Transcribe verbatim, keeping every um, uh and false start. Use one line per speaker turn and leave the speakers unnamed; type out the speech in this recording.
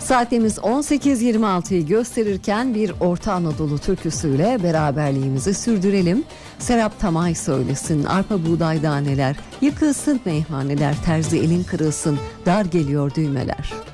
Saatimiz on sekiz yirmi altıyı gösterirken bir Orta Anadolu türküsüyle beraberliğimizi sürdürelim. Serap Tamay söylesin, arpa buğday daneler, yıkılsın meyhaneler, terzi elin kırılsın, dar geliyor düğmeler.